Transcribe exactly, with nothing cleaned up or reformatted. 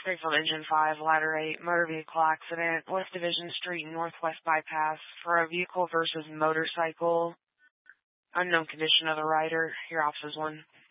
Springfield Engine five, Ladder eight, motor vehicle accident, West Division Street and Northwest Bypass for a vehicle versus motorcycle. Unknown condition of the rider. Your office is one.